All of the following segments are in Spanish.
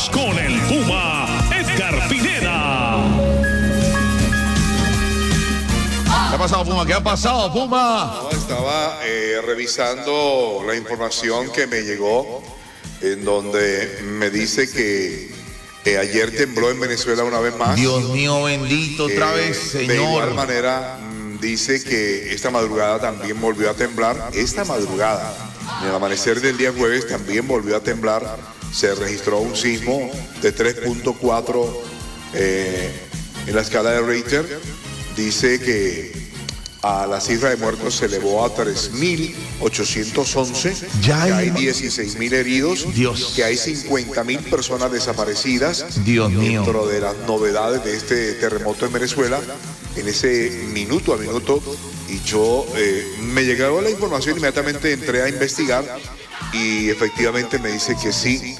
Vamos con el Puma, Edgar Pineda. ¿Qué ha pasado, Puma? ¿Qué ha pasado, Puma? No, estaba revisando la información que me llegó, en donde me dice que ayer tembló en Venezuela una vez más. Dios mío bendito, otra vez, Señor. De igual manera, dice que esta madrugada también volvió a temblar. Esta madrugada, en el amanecer del día jueves, también volvió a temblar. Se registró un sismo de 3.4 en la escala de Richter. Dice que la cifra de muertos se elevó a 3.811. Ya hay 16.000 heridos. Dios. Que hay 50.000 personas desaparecidas. Dios mío. Dentro de las novedades de este terremoto en Venezuela, en ese minuto a minuto. Y yo me llegó la información, inmediatamente entré a investigar y efectivamente me dice que sí,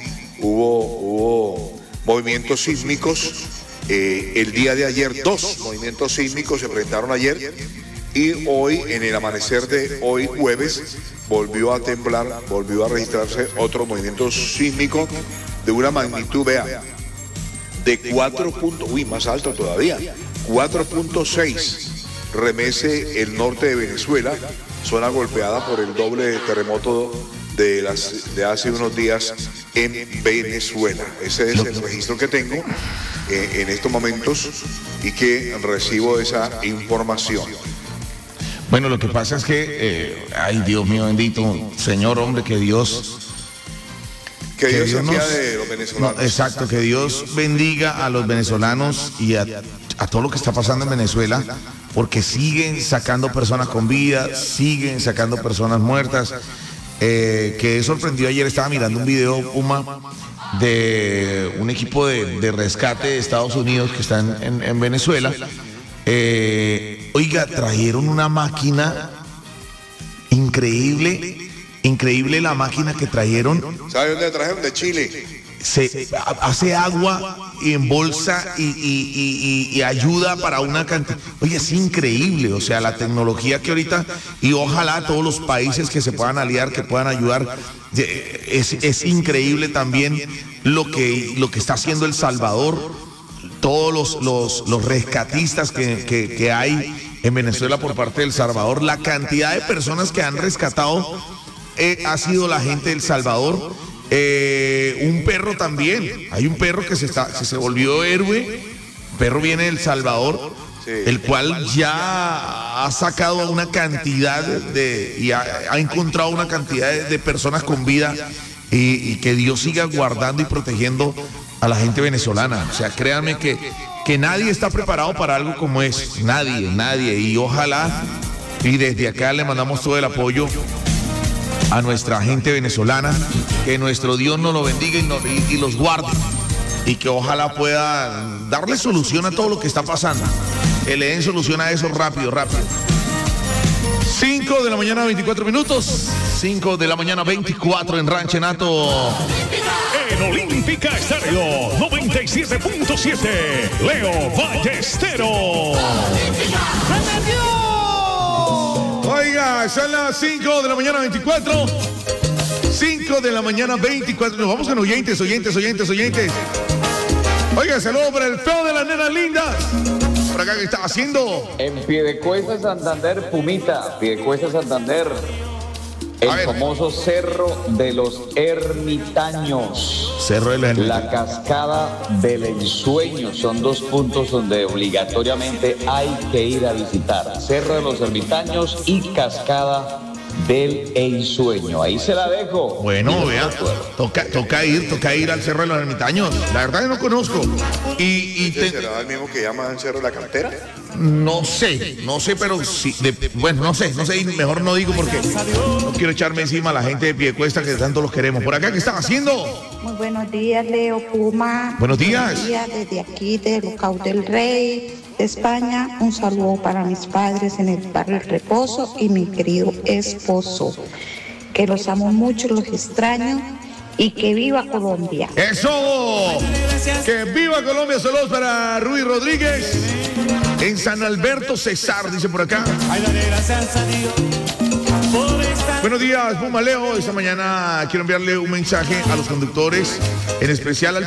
hubo movimientos sísmicos. El día de ayer, 2 movimientos sísmicos se presentaron ayer. Y hoy, en el amanecer de hoy jueves, volvió a temblar, volvió a registrarse otro movimiento sísmico de una magnitud, vea, de 4. Más alto todavía, 4.6. Remece el norte de Venezuela, zona golpeada por el doble terremoto de hace unos días en Venezuela. Ese es el registro que tengo en estos momentos y que recibo esa información. Bueno, lo que pasa es que, ay, Dios mío bendito, Señor, hombre, que Dios se apiade de los venezolanos. No, exacto, que Dios bendiga a los venezolanos y a todo lo que está pasando en Venezuela, porque siguen sacando personas con vida, siguen sacando personas muertas. Que sorprendió ayer, estaba mirando un video, Puma, de un equipo de rescate de Estados Unidos que está en Venezuela. Oiga, trajeron una máquina increíble la máquina que trajeron. ¿Sabe dónde la trajeron? De Chile. Se hace agua y embolsa y ayuda para una cantidad. Oye, es increíble, o sea, la tecnología que ahorita, y ojalá todos los países que se puedan aliar, que puedan ayudar. Es increíble también lo que está haciendo El Salvador. Todos los rescatistas que hay en Venezuela por parte de El Salvador, la cantidad de personas que han rescatado ha sido la gente de El Salvador. Un perro también, hay un perro que se volvió héroe. El perro viene de El Salvador, sí, el cual ya ha sacado una cantidad y ha encontrado una cantidad de personas con vida, y que Dios siga guardando y protegiendo a la gente venezolana. O sea, créanme que nadie está preparado para algo como es. Nadie. Y ojalá, y desde acá le mandamos todo el apoyo a nuestra gente venezolana, que nuestro Dios nos lo bendiga y los guarde. Y que ojalá pueda darle solución a todo lo que está pasando. Que le den solución a eso rápido. 5 de la mañana, 24 minutos. 5 de la mañana, 24 en Ranchenato. En Olímpica Estéreo 97.7, Leo Ballesteros. Oiga, son las 5 de la mañana 24. 5 de la mañana 24. Nos vamos con oyentes. Oiga, saludos para el feo de las nenas lindas. Por acá, ¿qué está haciendo? En Piedecuesta, Santander, Pumita. Piedecuesta, Santander. El famoso Cerro de los Ermitaños. Cerro de los Ermitaños. La Cascada del Ensueño. Son 2 puntos donde obligatoriamente hay que ir a visitar. Cerro de los Ermitaños y Cascada del Ensueño. Ahí se la dejo. Bueno, vea, toca ir al Cerro de los Ermitaños. La verdad que no conozco. ¿Será el mismo que llaman el Cerro de la Cantera? No sé, pero sí, no sé, y mejor no digo porque no quiero echarme encima a la gente de Piedecuesta que tanto los queremos. Por acá, ¿qué están haciendo? Muy buenos días, Leo, Puma. Buenos días. Buenos días desde aquí, de Locao del Rey, de España. Un saludo para mis padres en el barrio El Reposo y mi querido esposo. Que los amo mucho, los extraño. Y que viva Colombia. ¡Eso! ¡Que viva Colombia! Saludos para Ruy Rodríguez. En San Alberto Cesar, dice por acá. Buenos días, Puma Leo. Esta mañana quiero enviarle un mensaje a los conductores, en especial al